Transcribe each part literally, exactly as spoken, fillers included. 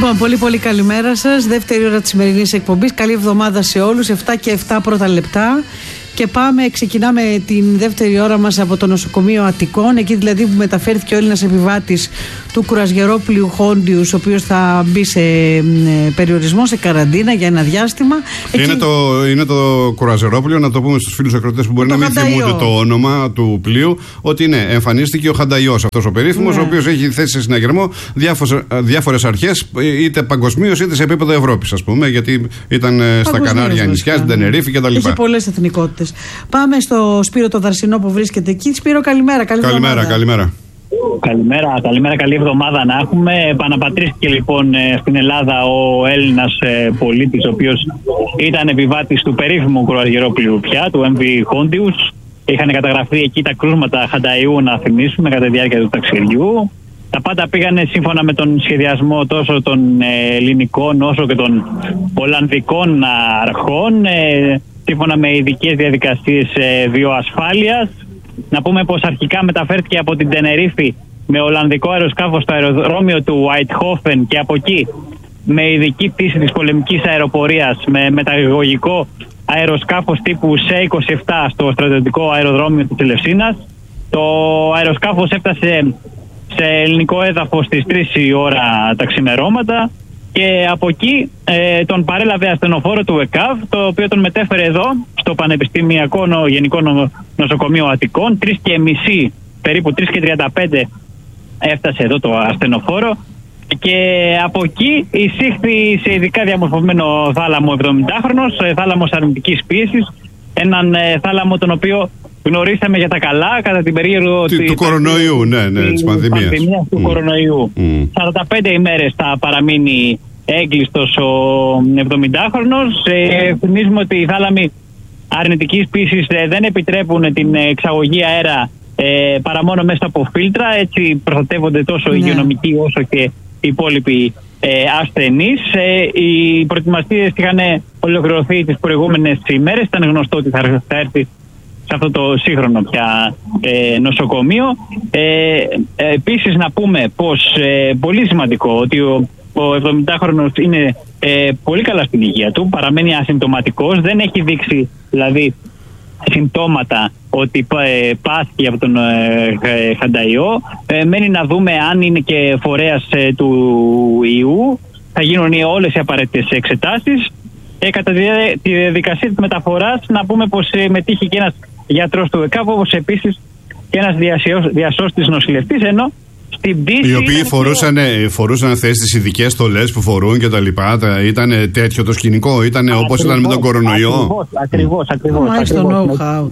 Λοιπόν, πολύ πολύ καλημέρα σας. Δεύτερη ώρα της σημερινής εκπομπής. Καλή εβδομάδα σε όλους. εφτά και επτά πρώτα λεπτά. Και πάμε, ξεκινάμε την δεύτερη ώρα μας από το νοσοκομείο Αττικών, εκεί δηλαδή που μεταφέρθηκε ο Έλληνας επιβάτης του κουρασγερόπλοιου Χόντιους, ο οποίος θα μπει σε περιορισμό, σε καραντίνα για ένα διάστημα. Είναι, εκεί... το, είναι το κουρασγερόπλιο, να το πούμε στους φίλους ακροτές που μπορεί το να μην θυμούνται το όνομα του πλοίου, ότι ναι, εμφανίστηκε ο Χανταϊός, αυτός ο περίφημος, ναι. Ο οποίος έχει θέσει σε συναγερμό διάφορες αρχές, είτε παγκοσμίως είτε σε επίπεδο Ευρώπης, ας πούμε, γιατί ήταν στα Κανάρια νησιά, στην Τενερίφη κτλ. Έχει πολλές εθνικότητες. Πάμε στο Σπύρο το Δαρσινό που βρίσκεται εκεί. Σπύρο, καλημέρα. Καλή καλημέρα, καλημέρα. Καλημέρα, καλημέρα, καλή εβδομάδα να έχουμε. Επαναπατρίστηκε λοιπόν στην Ελλάδα ο Έλληνας πολίτης, ο οποίος ήταν επιβάτης του περίφημου κουρασγερόπλοιου πια, του εμ βι Χόντιους. Είχαν καταγραφεί εκεί τα κρούσματα Χανταϊού, να θυμίσουμε, κατά τη διάρκεια του ταξιδιού. Τα πάντα πήγανε σύμφωνα με τον σχεδιασμό τόσο των ελληνικών όσο και των ολλανδικών αρχών, σύμφωνα με ειδικές διαδικασίες βιοασφάλειας. Να πούμε πως αρχικά μεταφέρθηκε από την Τενερίφη με ολλανδικό αεροσκάφος στο αεροδρόμιο του Eindhoven και από εκεί με ειδική πτήση της πολεμικής αεροπορίας με μεταγωγικό αεροσκάφος τύπου σι είκοσι επτά στο στρατιωτικό αεροδρόμιο της Ελευσίνας. Το αεροσκάφος έφτασε σε ελληνικό έδαφος στις τρεις η ώρα τα ξημερώματα και από εκεί ε, τον παρέλαβε ασθενοφόρο του ΕΚΑΒ, το οποίο τον μετέφερε εδώ στο Πανεπιστημιακό νο, Γενικό νο, Νοσοκομείο Αττικών. Τρεις και μισή, περίπου τρεις και τριάντα πέντε έφτασε εδώ το ασθενοφόρο και από εκεί εισήχθη σε ειδικά διαμορφωμένο θάλαμο εβδομηντάχρονος, θάλαμος αρνητικής πίεσης, έναν ε, θάλαμο τον οποίο γνωρίσαμε για τα καλά κατά την περίοδο του, του κορονοϊού, ναι, ναι, της πανδημίας. πανδημίας του mm. κορονοϊού. Mm. σαράντα πέντε ημέρες θα παραμείνει έγκλειστος ο εβδομηντάχρονος. Ε, θυμίζουμε ότι οι θάλαμοι αρνητικής πίεσης ε, δεν επιτρέπουν την εξαγωγή αέρα ε, παρά μόνο μέσα από φίλτρα. Έτσι προστατεύονται τόσο οι υγειονομικοί όσο και οι υπόλοιποι ε, ασθενείς. Ε, οι προετοιμασίες είχαν ολοκληρωθεί τις προηγούμενες ημέρες. Ήταν γνωστό ότι θα, θα έρθει σε αυτό το σύγχρονο πια ε, νοσοκομείο. Ε, ε, επίσης να πούμε πως ε, πολύ σημαντικό ότι ο, ο εβδομηντάχρονος είναι ε, πολύ καλά στην υγεία του, παραμένει ασυμπτωματικός, δεν έχει δείξει δηλαδή συμπτώματα ότι ε, πάσχει από τον ε, Χανταϊό. Ε, μένει να δούμε αν είναι και φορέας ε, του ιού. Θα γίνουν όλες οι απαραίτητες εξετάσεις. Ε, κατά τη διαδικασία της μεταφοράς να πούμε πως ε, μετήχε και ένας γιατρός του ΕΚΑΒ, όπως επίσης και ένας διασώστης νοσηλευτής, ενώ στην πτήση... Οι οποίοι φορούσαν, πιο... φορούσαν αυτές τις ειδικές στολές που φορούν και τα λοιπά. Ήταν τέτοιο το σκηνικό, ήταν όπως ήταν με τον κορονοϊό. Ακριβώς, ακριβώς. Μάλιστα το know-how.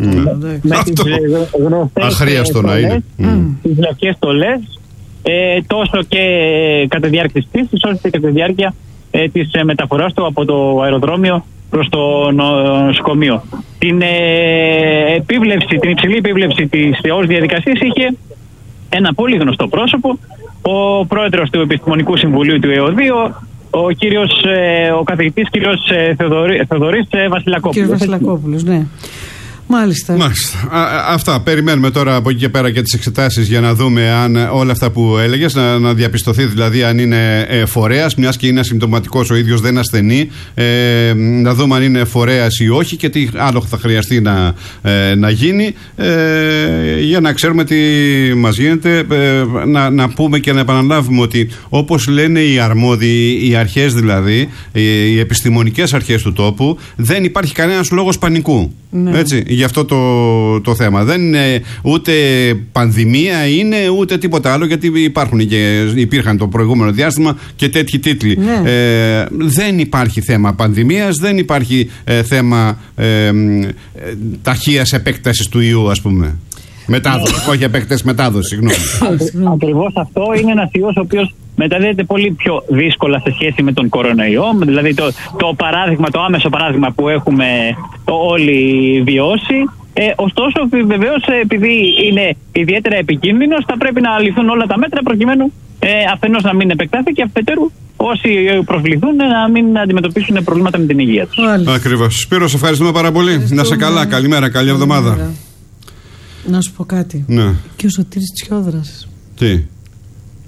Αχρίαστο να είναι. Τις λευκές στολές, τόσο και κατά τη διάρκεια της πτήσης, όσο και κατά τη διάρκεια της μεταφοράς του από το αεροδρόμιο προς το νοσοκομείο. Την ε, επίβλεψη, την υψηλή επίβλεψη της όλης διαδικασίας είχε ένα πολύ γνωστό πρόσωπο, ο πρόεδρος του Επιστημονικού Συμβουλίου του ΕΟΔΙΟ, ο κύριος, ε, ο καθηγητής κύριος ε, Θεοδωρή, Θεοδωρής ε, Βασιλακόπουλος. Κύριος Βασιλακόπουλος, ναι. Μάλιστα. Μάλιστα. Α, αυτά. Περιμένουμε τώρα από εκεί και πέρα και τις εξετάσεις για να δούμε αν όλα αυτά που έλεγες, να, να διαπιστωθεί δηλαδή αν είναι ε, φορέας, μιας και είναι ασυμπτωματικός ο ίδιος, δεν ασθενεί, ε, να δούμε αν είναι φορέας ή όχι και τι άλλο θα χρειαστεί να, ε, να γίνει, ε, για να ξέρουμε τι μας γίνεται. Ε, να, να πούμε και να επαναλάβουμε ότι όπως λένε οι αρμόδιοι, οι αρχές δηλαδή, οι, οι επιστημονικές αρχές του τόπου, δεν υπάρχει κανένας λόγος πανικού. Ναι. Έτσι, για αυτό το, το θέμα. Δεν είναι ούτε πανδημία, είναι ούτε τίποτα άλλο, γιατί υπάρχουν και υπήρχαν το προηγούμενο διάστημα και τέτοιοι τίτλοι. Ναι. Ε, δεν υπάρχει θέμα πανδημίας, δεν υπάρχει ε, θέμα ε, ε, ταχείας επέκτασης του ιού, ας πούμε. Μετάδοση, όχι επέκταση, μετάδοση, συγγνώμη. Ακριβώς αυτό είναι ένας ιός ο οποίος μεταδίδεται πολύ πιο δύσκολα σε σχέση με τον κορονοϊό. Δηλαδή το, το παράδειγμα, το άμεσο παράδειγμα που έχουμε όλοι βιώσει. Ε, ωστόσο, βεβαίως, επειδή είναι ιδιαίτερα επικίνδυνος, θα πρέπει να ληφθούν όλα τα μέτρα προκειμένου ε, αφενός να μην επεκτάθει και αφετέρου όσοι προσβληθούν να μην αντιμετωπίσουν προβλήματα με την υγεία τους. Ακριβώς. Σπύρο, σε ευχαριστούμε πάρα πολύ. Ευχαριστούμε. Να σε καλά. Καλημέρα, καλή εβδομάδα. Να σου πω κάτι. Ναι. Και ο Σωτήρης Τσιόδρας. Τι?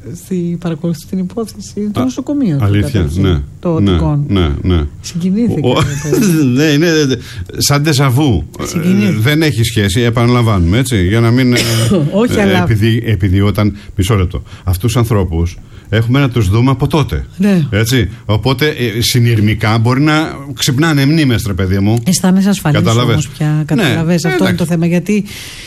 στη παρακολουθήσει την υπόθεση του νοσοκομείου. Αλήθεια, του, ναι. Το ναι, Αττικών. Ναι, ναι. Συγκινήθηκα. Ο, ναι, είναι σαν ντεζαβού. Δεν έχει σχέση, επαναλαμβάνουμε, έτσι, για να μην... Όχι, ε, αλλά... Επειδή, επειδή όταν... Μισό λεπτό. Αυτούς τους ανθρώπους έχουμε να τους δούμε από τότε. Ναι. Έτσι. Οπότε ε, συνειρμικά μπορεί να ξυπνάνε μνήμες, ρε παιδί μου. Αισθάνεσαι ασφαλής όμως πια. Καταλαβες, ναι, αυτό ε, είναι το θέμα. Γιατί,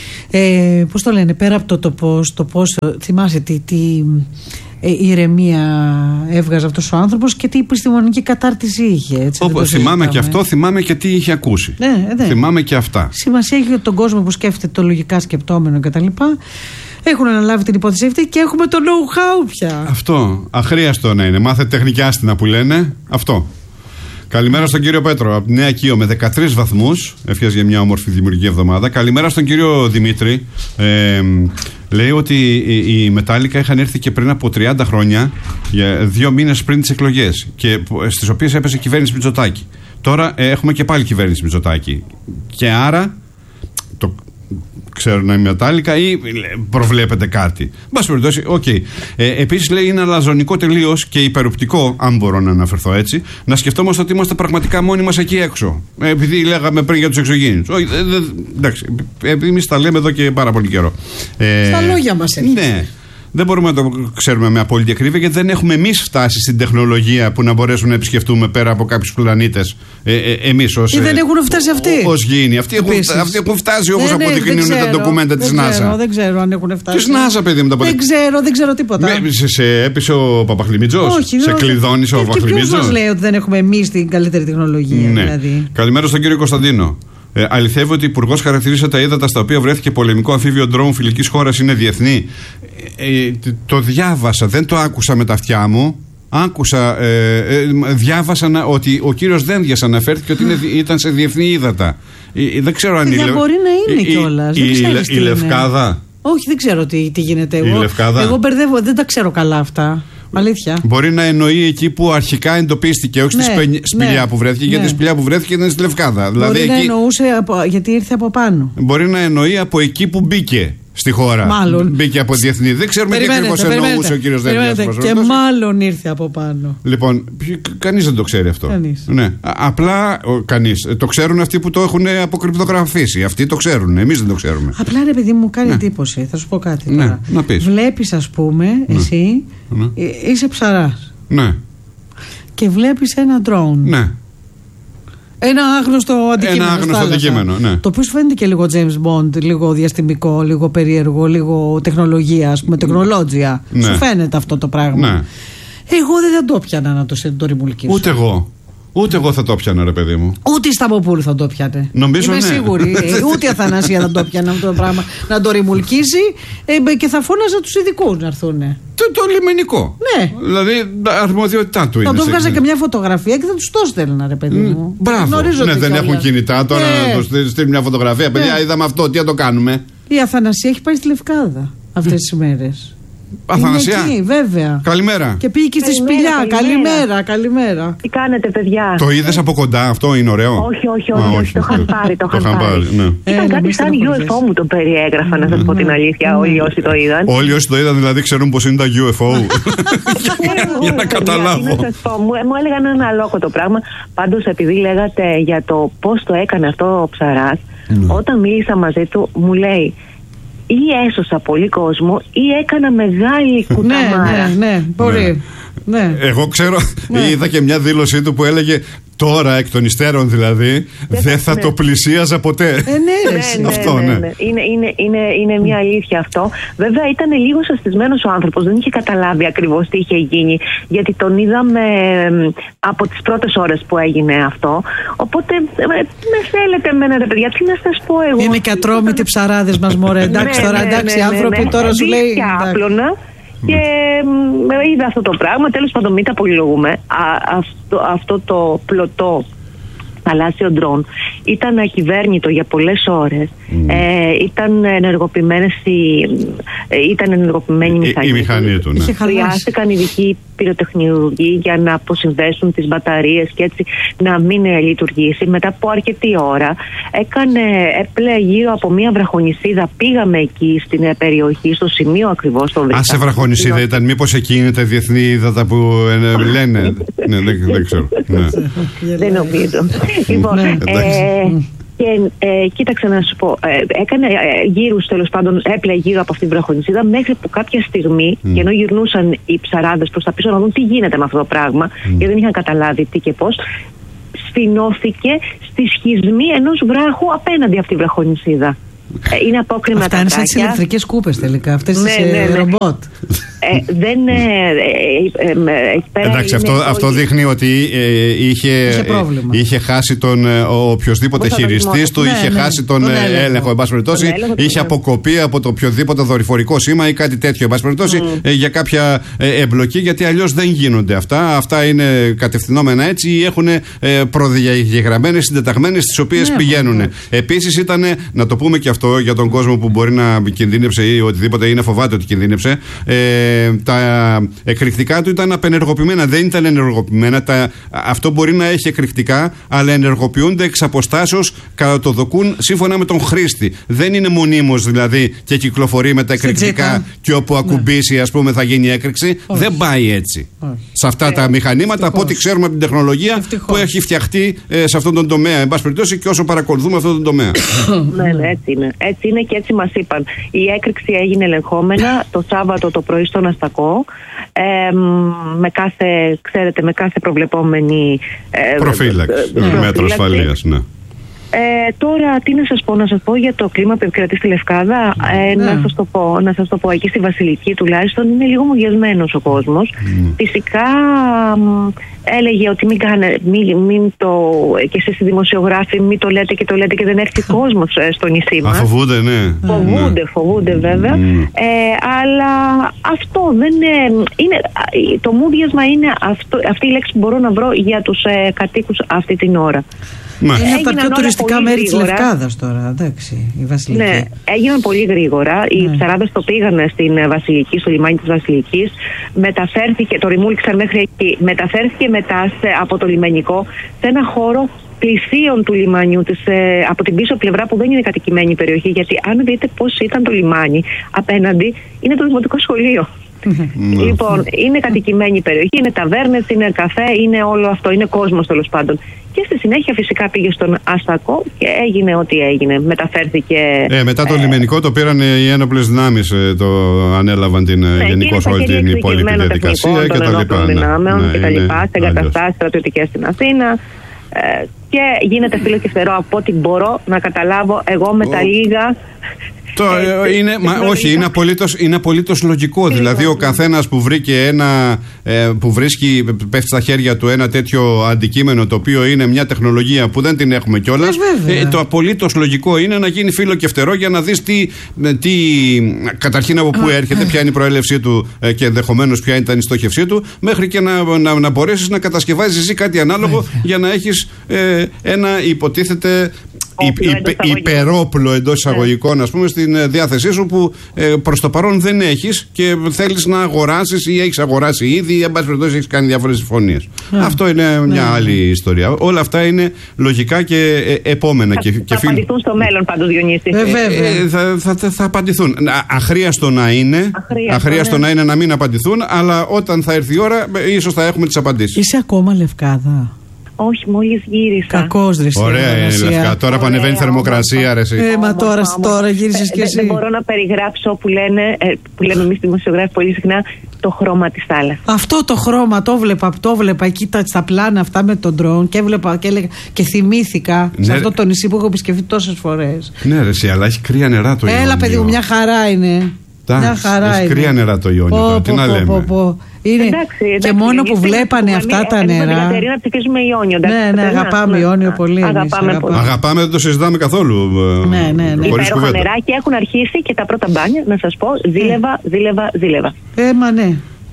ε, πώς το λένε, πέρα από το, το πώς, το πώς θυμάσαι τι, τι ε, ηρεμία έβγαζε αυτός ο άνθρωπος και τι επιστημονική κατάρτιση είχε. Έτσι, Όπως θυμάμαι και αυτό, θυμάμαι και τι είχε ακούσει. Ναι, ναι. Θυμάμαι και αυτά. Σημασία έχει τον κόσμο που σκέφτεται το λογικά σκεπτόμενο κτλ. Έχουν αναλάβει την υπόθεση αυτή και έχουμε το know-how πια. Αυτό. Αχρίαστο να είναι. Μάθε τεχνική άστινα που λένε. Αυτό. Καλημέρα στον κύριο Πέτρο από τη Νέα Κείο με δεκατρείς βαθμούς. Ευχές για μια όμορφη δημιουργική εβδομάδα. Καλημέρα στον κύριο Δημήτρη. Ε, λέει ότι οι Μετάλλικα είχαν έρθει και πριν από τριάντα χρόνια, για δύο μήνες πριν τις εκλογές, και στις οποίες έπεσε η κυβέρνηση Μητσοτάκη. Τώρα ε, έχουμε και πάλι κυβέρνηση Μητσοτάκη. Και άρα. Το, ξέρω να είναι Μετάλλικα ή προβλέπετε κάτι. Μπας περιπτώσει, οκ. Okay. Ε, επίσης λέει είναι αλαζονικό τελείως και υπεροπτικό, αν μπορώ να αναφερθώ έτσι, να σκεφτόμαστε ότι είμαστε πραγματικά μόνοι μας εκεί έξω. Ε, επειδή λέγαμε πριν για τους εξωγήινους. Όχι, ε, ε, εντάξει. Εμείς τα λέμε εδώ και πάρα πολύ καιρό. Ε, Στα λόγια μας έρχεται. Ναι. Δεν μπορούμε να το ξέρουμε με απόλυτη ακρίβεια, γιατί δεν έχουμε εμείς φτάσει στην τεχνολογία που να μπορέσουμε να επισκεφτούμε πέρα από κάποιους πλανήτες. Ε, ε, εμείς ως. Ή δεν έχουν φτάσει αυτοί. Ως γήινοι. Αυτοί έχουν, αυτοί έχουν φτάσει όπως ναι, αποδεικνύουν τα ντοκουμέντα της NASA. Δεν ξέρω αν έχουν φτάσει. Της NASA, παιδί μου, τα Δεν ξέρω, δεν ξέρω τίποτα. Με, σε, σε έπεισε ο Παπαχλημιτζός. Όχι, σε κλειδώνησε ο Παπαχλημιτζός. Και ποιος μας λέει ότι δεν έχουμε εμείς την καλύτερη τεχνολογία, ναι. δηλαδή. Καλημέρα στον κύριο Κωνσταντίνο. Ε, αληθεύει ότι ο Υπουργός χαρακτηρίζει τα ύδατα στα οποία βρέθηκε πολεμικό αμφίβιο ντρόουν φιλικής χώρας είναι διεθνή. Ε, ε, το διάβασα, δεν το άκουσα με τα αυτιά μου. Άκουσα, ε, ε, διάβασα να, ότι ο κύριος Δένδιας αναφέρθηκε ότι είναι, ήταν σε διεθνή ύδατα. Ε, δεν ξέρω αν είναι. Μπορεί να είναι κιόλας. Η, η, η Λευκάδα. Όχι, δεν ξέρω τι, τι γίνεται. Η εγώ, Λευκάδα. Εγώ μπερδεύω, δεν τα ξέρω καλά αυτά. Αλήθεια. Μπορεί να εννοεί εκεί που αρχικά εντοπίστηκε, όχι ναι, στη σπε... σπηλιά ναι, που βρέθηκε, ναι. γιατί η σπηλιά που βρέθηκε ήταν στη Λευκάδα. Μπορεί δηλαδή, να εκεί... εννοούσε από... γιατί ήρθε από πάνω. Μπορεί να εννοεί από εκεί που μπήκε στη χώρα. Μάλλον. Μπήκε από διεθνή. Δεν ξέρουμε τι ακριβώς εννοούσε ο κύριος Δένδιας. Και μάλλον ήρθε από πάνω. Λοιπόν, κανείς δεν το ξέρει αυτό. Κανείς. Ναι. Απλά κανείς. Το ξέρουν αυτοί που το έχουν αποκρυπτογραφήσει. Αυτοί το ξέρουν. Εμείς δεν το ξέρουμε. Απλά ρε παιδί μου κάνει ναι. εντύπωση. Θα σου πω κάτι ναι. τώρα. Να πεις. Βλέπεις, ας πούμε, ναι. εσύ ναι. είσαι ψαράς. Ναι. Και βλέπεις ένα drone. Ναι. Ένα άγνωστο αντικείμενο. Ένα άγνωστο αντικείμενο, ναι. Το οποίο σου φαίνεται και λίγο James Bond, λίγο διαστημικό, λίγο περίεργο, λίγο τεχνολογία, ας πούμε, τεχνολόγια. Ναι. Σου φαίνεται αυτό το πράγμα. Ναι. Εγώ δεν θα το πιάνα να το, το ρημουλκίσω. Ούτε εγώ. Ούτε εγώ θα το πιάνα, ρε παιδί μου. Ούτε η Σταυροπούλου θα το πιάνε. Νομίζω Είμαι ναι. σίγουρη. Ούτε η Αθανασία θα το πιάνε αυτό το πράγμα. Να το ρημουλκίσει ε, και θα φώναζα τους ειδικούς να έρθουν. Το, το λιμενικό. Ναι. Δηλαδή, αρμοδιότητά του είναι. Θα το βγάζα και μια φωτογραφία και θα του το στέλνα, ρε παιδί μου. Μπράβο. Ναι, δεν κιόλας. Έχουν κινητά τώρα ναι. να το στείλει μια φωτογραφία. Παιδιά, ναι. είδαμε αυτό, τι θα το κάνουμε. Η Αθανασία έχει πάει στη Λευκάδα αυτές τις μέρες. Αθανασία. Είναι εκεί, βέβαια. Καλημέρα. Και πήγε και στη σπηλιά. Καλημέρα, καλημέρα. Τι κάνετε, παιδιά. Το είδες από κοντά, αυτό είναι ωραίο. Όχι, όχι, όχι. Α, όχι, το είχαν πάρει. Το είχαν πάρει. Ναι. Ήταν ε, κάτι σαν γιου εφ ο μου το περιέγραφα, να σας πω την αλήθεια. Όλοι όσοι το είδαν. Όλοι όσοι το είδαν, δηλαδή ξέρουν πως είναι τα γιου εφ ο. Για να καταλάβω. Μου έλεγαν ένα αλόκο το πράγμα. Πάντως, επειδή λέγατε για το πώς το έκανε αυτό ο ψαράς, όταν μίλησα μαζί του, μου λέει. Ή έσωσα πολύ κόσμο ή έκανα μεγάλη κουταμάρα. Ναι, ναι, ναι, μπορεί. Ναι. Ναι. Εγώ ξέρω, ναι. είδα και μια δήλωσή του που έλεγε τώρα εκ των υστέρων δηλαδή δεν δε θα ναι. το πλησίαζα ποτέ. Ε, ναι, ναι, ναι, αυτό, ναι, ναι. ναι. Είναι, είναι, είναι, είναι μια αλήθεια αυτό. Βέβαια ήταν λίγο σαστισμένος ο άνθρωπος, δεν είχε καταλάβει ακριβώς τι είχε γίνει, γιατί τον είδαμε από τις πρώτες ώρες που έγινε αυτό. Οπότε με θέλετε εμένα ρε παιδιά, τι να σας πω εγώ. Είναι και ατρόμητοι ψαράδες μας μωρέ. Εντάξει τώρα, εντάξει, άνθρωποι τώρα σου λέει. Και ε, είδα αυτό το πράγμα, τέλος πάντων μην τα πολυλογούμε. Α, αυτό, αυτό το πλωτό θαλάσσιο ντρόν ήταν ακυβέρνητο για πολλές ώρες Mm. Ε, ήταν ενεργοποιημένες οι, ε, ήταν ενεργοποιημένη η μηχανή, η, η μηχανή του. Ναι. Χρειάστηκαν ειδικοί πυροτεχνουργοί για να αποσυνδέσουν τις μπαταρίες και έτσι να μην λειτουργήσει. Μετά από αρκετή ώρα έκανε, έπλεε γύρω από μια βραχονισίδα. Πήγαμε εκεί στην περιοχή, στο σημείο ακριβώς των βρήκαμε. Α, σε βραχονισίδα ήταν, μήπως εκεί είναι τα διεθνή ύδατα που ε, λένε. Ναι, δεν, δεν ξέρω. Ναι. Δεν νομίζω. Λοιπόν, ε, και ε, κοίταξε να σου πω, ε, έκανε ε, γύρους, τέλος πάντων, έπλεε γύρω από αυτή την βραχονισίδα μέχρι που κάποια στιγμή, mm. και ενώ γυρνούσαν οι ψαράδες προς τα πίσω να δουν τι γίνεται με αυτό το πράγμα, mm. γιατί δεν είχαν καταλάβει τι και πώς, σφινώθηκε στη σχισμή ενός βράχου απέναντι από τη βραχονισίδα. Είναι απόκριμα τα αυτά είναι σαν τις ηλεκτρικές κούπες τελικά, αυτές ναι, τις ναι, ναι. ρομπότ. Ε, δεν, ε, ε, ε, ε, εντάξει, αυτό, αυτό δείχνει ότι ε, είχε, είχε, είχε χάσει τον ο οποιοσδήποτε χειριστής του, ναι, είχε ναι, χάσει τον, τον έλεγχο, έλεγχο εν πάση περιπτώσει, είχε αποκοπεί από το οποιοδήποτε δορυφορικό σήμα ή κάτι τέτοιο, εν πάση περιπτώσει, mm. ε, για κάποια ε, εμπλοκή, γιατί αλλιώς δεν γίνονται αυτά. Αυτά είναι κατευθυνόμενα έτσι ή έχουν ε, προδιαγεγραμμένες, συντεταγμένες, τις οποίες ναι, πηγαίνουν. Ναι. Επίσης ήταν, να το πούμε και αυτό για τον κόσμο που μπορεί να κινδύνεψε ή οτιδήποτε ή να φοβάται ότι κινδύνεψε. Ε, τα εκρηκτικά του ήταν απενεργοποιημένα, δεν ήταν ενεργοποιημένα. Τα, αυτό μπορεί να έχει εκρηκτικά, αλλά ενεργοποιούνται εξ αποστάσεως κατά το δοκούν σύμφωνα με τον χρήστη. Δεν είναι μονίμως δηλαδή και κυκλοφορεί με τα εκρηκτικά και όπου ακουμπήσει, ας πούμε, θα γίνει έκρηξη. Όχι. Δεν πάει έτσι. Όχι. Σε αυτά ε, τα μηχανήματα, ευτυχώς, από ό,τι ξέρουμε από την τεχνολογία, ευτυχώς, που έχει φτιαχτεί ε, σε αυτόν τον τομέα, εν πάση περιπτώσει, και όσο παρακολουθούμε αυτόν τον τομέα. Ναι, ναι, έτσι είναι. Έτσι είναι και έτσι μας είπαν. Η έκρηξη έγινε ελεγχόμενα το Σάββατο το πρωί στον Αστακό, ε, με κάθε, ξέρετε, με κάθε προβλεπόμενη ε, προφύλαξη, ε, ε, μέτρο ασφαλείας, ναι. Ε, τώρα τι να σας πω, να σας πω για το κλίμα που επικρατεί στη Λευκάδα. ε, ναι. να, σας το πω, να σας το πω, εκεί στη Βασιλική τουλάχιστον είναι λίγο μουγιασμένος ο κόσμος. Mm. Φυσικά μ, έλεγε ότι μην, κάνε, μην, μην το, και εσείς οι δημοσιογράφοι μην το λέτε και το λέτε και δεν έρθει κόσμος ε, στο νησί μας. Α, φοβούνται, ναι. Φοβούνται, ναι. φοβούνται βέβαια. Mm. Ε, αλλά αυτό δεν είναι, είναι το μούδιασμα είναι αυτό, αυτή η λέξη που μπορώ να βρω για τους ε, κατοίκους αυτή την ώρα. Είναι από τα πιο τουριστικά μέρη της Λευκάδας τώρα, εντάξει, η Βασιλική. Ναι, έγιναν πολύ γρήγορα. Ναι. Οι ψαράδες το πήγαν στην Βασιλική, στο λιμάνι της Βασιλικής. Μεταφέρθηκε, το ρημούληξαν μέχρι εκεί. Μεταφέρθηκε μετά σε, από το λιμενικό σε ένα χώρο πλησίων του λιμάνιου, της, ε, από την πίσω πλευρά που δεν είναι κατοικημένη περιοχή. Γιατί αν δείτε πώς ήταν το λιμάνι, απέναντι είναι το δημοτικό σχολείο. Λοιπόν, είναι κατοικημένη περιοχή, είναι ταβέρνες, είναι καφέ, είναι όλο αυτό, είναι κόσμος τέλος πάντων. Και στη συνέχεια φυσικά πήγε στον Αστακό και έγινε ό,τι έγινε. Μεταφέρθηκε. Ε, μετά το ε, λιμενικό το πήραν οι ένοπλες δυνάμεις, το ανέλαβαν την ναι, γενικώς όλη την υπόλοιπη διαδικασία και τα λοιπά. Δυνάμεων ναι, και τα λοιπά, σε εγκαταστάσεις στρατιωτικές στην Αθήνα. Ε, και γίνεται φύλλο και φτερό από ό,τι μπορώ να καταλάβω εγώ με τα λίγα. Το, ε, είναι, μα, όχι, είναι απολύτως, είναι απολύτως λογικό. Δηλαδή, ο καθένας που βρήκε ένα, ε, που βρίσκει, πέφτει στα χέρια του ένα τέτοιο αντικείμενο, το οποίο είναι μια τεχνολογία που δεν την έχουμε κιόλας, ε, το απολύτως λογικό είναι να γίνει φύλλο και φτερό για να δεις τι, τι καταρχήν από πού έρχεται, ποια είναι η προέλευσή του ε, και ενδεχομένως ποια ήταν η στόχευσή του, μέχρι και να, να, να μπορέσεις να κατασκευάζεις εσύ κάτι ανάλογο βέβαια, για να έχεις ε, ένα υποτίθεται υπερόπλο εντός εισαγωγικών, ας πούμε, στην διάθεσή σου που ε, προς το παρόν δεν έχεις και θέλεις να αγοράσεις ή έχεις αγοράσει ήδη ή εν πάση περιπτώσει έχεις κάνει διάφορες συμφωνίες. Mm. Αυτό είναι μια mm. άλλη ιστορία. Όλα αυτά είναι λογικά και ε, επόμενα. Θα, και, θα και απαντηθούν στο μέλλον πάντως, Διονύση. Ε, ε, θα, θα, θα, θα απαντηθούν. Αχρίαστο να είναι, αχρίαστο, αχρίαστο ναι. να είναι να μην απαντηθούν, αλλά όταν θα έρθει η ώρα ίσως θα έχουμε τις απαντήσεις. Είσαι ακόμα Λευκάδα? Όχι, μόλις γύρισα. Κακός ρε. Ωραία είναι Λευκά. Τώρα που ανεβαίνει η θερμοκρασία ρε εσύ. Ε, μα τώρα, τώρα γύρισες κι εσύ. Δεν μπορώ να περιγράψω που λένε, που λέμε εμείς δημοσιογράφοι πολύ συχνά, το χρώμα της θάλασσας. Αυτό το χρώμα το βλέπα, το βλέπα εκεί στα πλάνα αυτά με τον ντρόουν και έβλεπα και, έλεγα, και θυμήθηκα ναι, σε αυτό το νησί που έχω επισκεφτεί τόσες φορές. Ναι ρε εσύ, αλλά έχει κρύα νερά το Ιόνιο. Έλα παιδί μου, μια χαρά είναι. Μια χαρά έχει κρύα νερά το Ιόνιο. Τι να λέμε. Είναι εντάξει, εντάξει, και μόνο που βλέπανε αυτά τα νερά. Την Κατερίνα να ψηφίσουμε Ιόνιο. Ναι, ναι, αγαπάμε Ιόνιο πολύ. Αγαπάμε, αγαπάμε, δεν το συζητάμε καθόλου. Ναι, ναι, ναι. Υπέροχα νερά και έχουν αρχίσει και τα πρώτα μπάνια, να σας πω, ζήλευα, ζήλευα, ζήλευα. Ε, μα ναι.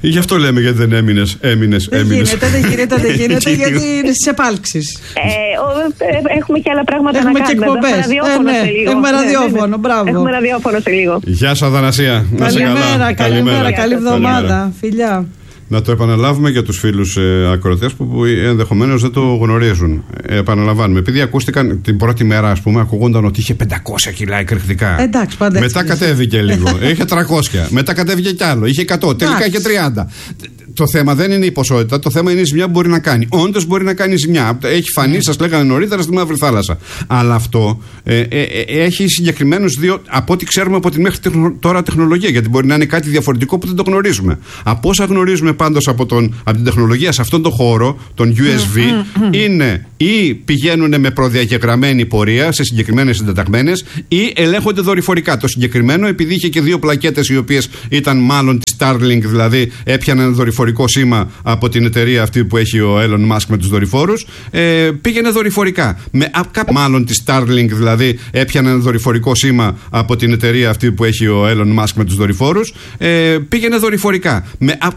Γι' αυτό λέμε γιατί δεν έμεινες, έμεινες, Δεν έμεινες. γίνεται, δεν γίνεται, δεν γίνεται, γιατί είναι στις επάλξεις. Ε, ο, ε, έχουμε και άλλα πράγματα Έχουμε να και κάνουμε. εκπομπές. Έχουμε ραδιόφωνο Ε, ναι, σε λίγο. έχουμε Ναι, ραδιόφωνο, ναι, ναι. μπράβο. Έχουμε ραδιόφωνο σε λίγο. Γεια σας Αθανασία. Να είσαι καλά. Καλημέρα, καλημέρα, καλή εβδομάδα. Φιλιά. Να το επαναλάβουμε για τους φίλους ε, ακροατές που, που ενδεχομένως δεν το γνωρίζουν. Ε, επαναλαμβάνουμε. Επειδή ακούστηκαν την πρώτη μέρα, ας πούμε, ακούγονταν ότι είχε πεντακόσια κιλά εκρηκτικά. Εντάξει, πάντα έτσι. Μετά κατέβηκε λίγο. Είχε τριακόσια. Μετά κατέβηκε κι άλλο. Είχε εκατό. Τελικά είχε τριάντα. Το θέμα δεν είναι η ποσότητα, το θέμα είναι η ζημιά που μπορεί να κάνει. Όντως μπορεί να κάνει ζημιά. Έχει φανεί, σας λέγανε νωρίτερα, στη Μαύρη Θάλασσα. Αλλά αυτό ε, ε, ε, έχει συγκεκριμένους δύο, από ό,τι ξέρουμε από τη μέχρι τώρα τεχνολογία. Γιατί μπορεί να είναι κάτι διαφορετικό που δεν το γνωρίζουμε. Από όσα γνωρίζουμε πάντως από, τον, από την τεχνολογία σε αυτόν τον χώρο, τον γιου ες βι, είναι ή πηγαίνουν με προδιαγεγραμμένη πορεία σε συγκεκριμένες συντεταγμένες ή ελέγχονται δορυφορικά. Το συγκεκριμένο, επειδή είχε και δύο πλακέτες οι οποίες ήταν μάλλον τη Starlink, δηλαδή έπιαναν δορυφορικό σήμα από την εταιρεία αυτή που έχει ο Elon Musk με τους δορυφόρους, ε, πήγαινε δορυφορικά. Με, α, μάλλον τη Starlink, δηλαδή έπιαναν δορυφορικό σήμα από την εταιρεία αυτή που έχει ο Elon Musk με τους δορυφόρους, ε, πήγαινε δορυφορικά. Με, α,